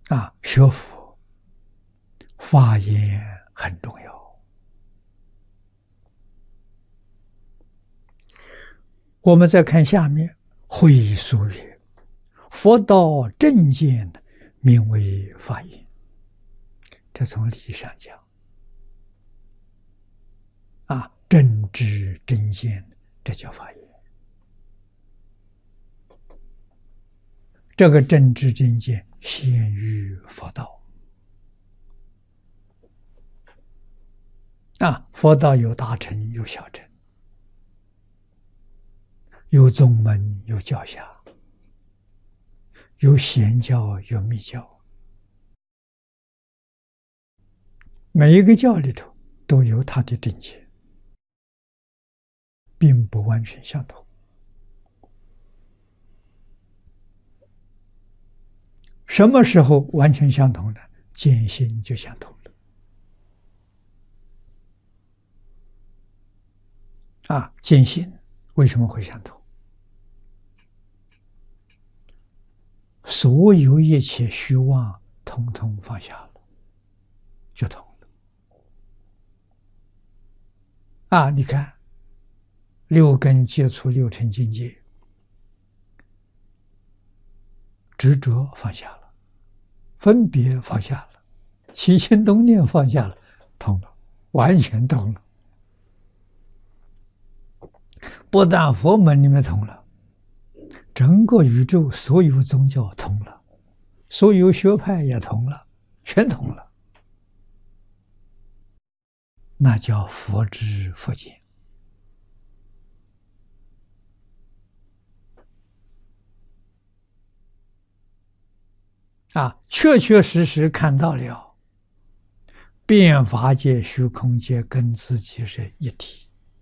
学佛发言很重要。我们再看下面，会疏曰：佛道正见，名为发言。这从理上讲，正知正见，这叫发言。这个正知正见显于佛道。佛道有大乘，有小乘，有宗门，有教下，有显教，有密教。每一个教里头都有它的正见，并不完全相同。什么时候完全相同呢？见性就相同了。见性为什么会相同？所有一切虚妄，统统放下了，就通了。你看，六根接触六尘境界，执着放下了，分别放下了，起心动念放下了，通了，完全通了。不但佛门里面通了，整个宇宙所有宗教通了，所有学派也通了，全通了。那叫佛知佛见。确确实实看到了，变法界、虚空界跟自己是一体。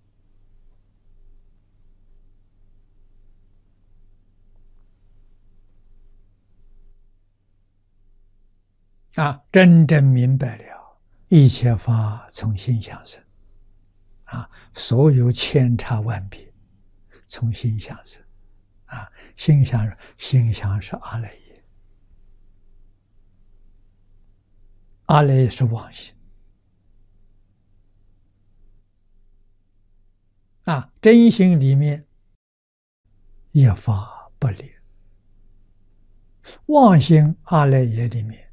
真正明白了，一切法从心想生。所有千差万别，从心想生。心想是阿赖耶，阿赖耶是妄心。真心里面一法不离，妄心阿赖耶里面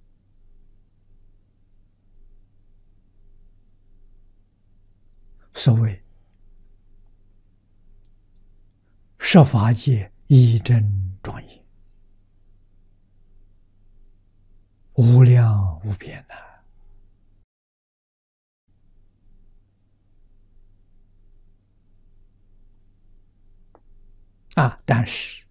所谓十法界一真庄严，无量无边但是